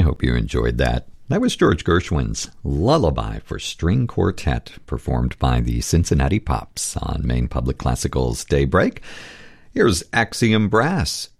hope you enjoyed that. That was George Gershwin's Lullaby for String Quartet, performed by the Cincinnati Pops on Maine Public Classical's Daybreak. Here's Axiom Brass